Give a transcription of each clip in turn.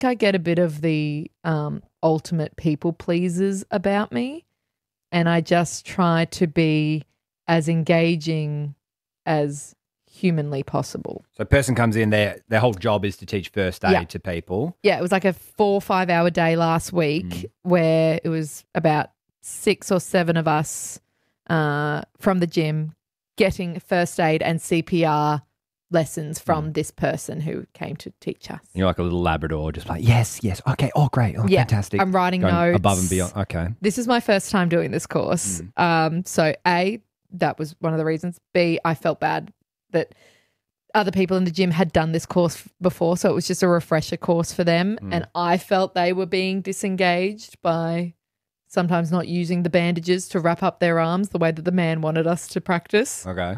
I get a bit of the ultimate people pleasers about me, and I just try to be as engaging as humanly possible. So a person comes in, their whole job is to teach first aid to people. Yeah, it was like a 4 or 5 hour day last week where it was about 6 or 7 of us from the gym getting first aid and CPR lessons from this person who came to teach us. You're like a little Labrador, just like, yes, okay, oh, great, oh, fantastic. I'm writing Going notes. above and beyond, okay. This is my first time doing this course. So A, that was one of the reasons. B, I felt bad that other people in the gym had done this course before, so it was just a refresher course for them. And I felt they were being disengaged by sometimes not using the bandages to wrap up their arms the way that the man wanted us to practice. Okay.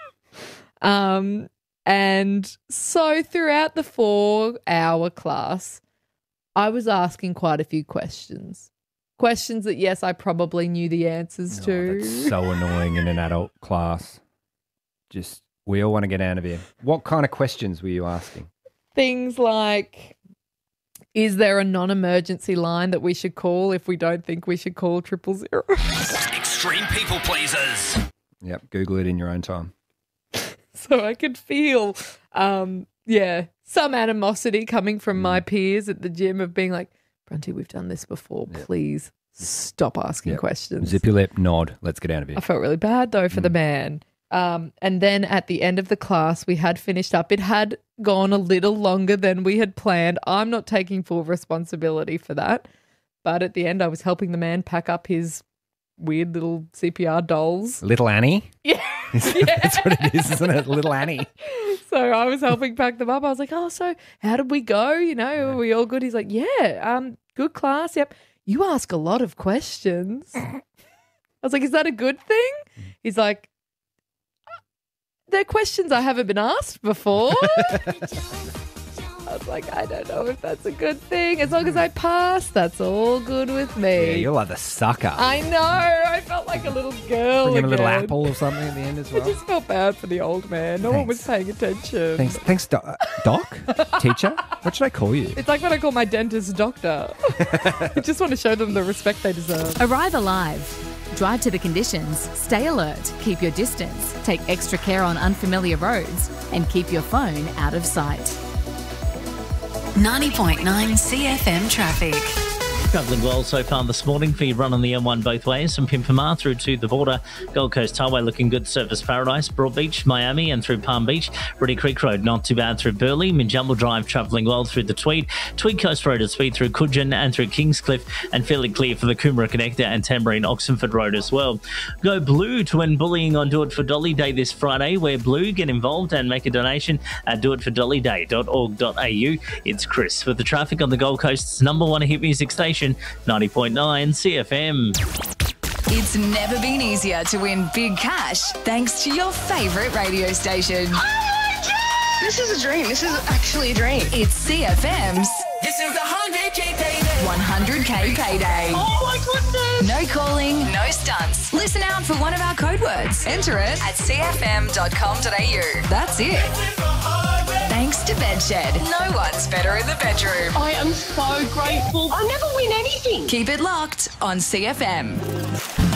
And so throughout the 4-hour class, I was asking quite a few questions. Questions that, yes, I probably knew the answers to. That's so annoying in an adult class. Just, we all want to get out of here. What kind of questions were you asking? Things like, is there a non-emergency line that we should call if we don't think we should call 000? Extreme people pleasers. Yep, Google it in your own time. So I could feel, some animosity coming from my peers at the gym of being like, Bronte, we've done this before. Please stop asking questions. Zip your lip, nod. Let's get out of here. I felt really bad, though, for the man. And then at the end of the class, we had finished up. It had gone a little longer than we had planned. I'm not taking full responsibility for that. But at the end, I was helping the man pack up his weird little CPR dolls. Little Annie? Yeah. That's what it is, isn't it? Little Annie. So I was helping pack them up. I was like, oh, so how did we go? You know, are we all good? He's like, good class. Yep. You ask a lot of questions. I was like, is that a good thing? He's like, they're questions I haven't been asked before. I was like, I don't know if that's a good thing. As long as I pass, that's all good with me. Yeah, you're like the sucker. I know. I felt like a little girl. Bring him a little again. apple or something at the end as well. I just felt bad for the old man. No one was paying attention. Thanks, Doc? Teacher? What should I call you? It's like when I call my dentist doctor. I just want to show them the respect they deserve. Arrive alive. Drive to the conditions, stay alert, keep your distance, take extra care on unfamiliar roads, and keep your phone out of sight. 90.9 CFM traffic. Travelling well so far this morning for your run on the M1 both ways from Pimpamar through to the border. Gold Coast Highway looking good, Surfers Paradise, Broadbeach, Miami and through Palm Beach. Reedy Creek Road not too bad through Burleigh. Minjumble Drive travelling well through the Tweed. Tweed Coast Road at speed through Coogin and through Kingscliff, and fairly clear for the Coomera Connector and Tamborine Oxenford Road as well. Go blue to win bullying on Do It For Dolly Day this Friday. Wear blue, get involved and make a donation at doitfordollyday.org.au. It's Chris with the traffic on the Gold Coast's #1 hit music station, 90.9 CFM. It's never been easier to win big cash thanks to your favourite radio station. Oh my God! This is a dream. This is actually a dream. It's CFM's This is the 100K payday. 100K payday. Oh my goodness! No calling, no stunts. Listen out for one of our code words. Enter it at cfm.com.au. That's it. Thanks to Bedshed. No one's better in the bedroom. I am so grateful. I never win anything. Keep it locked on CFM.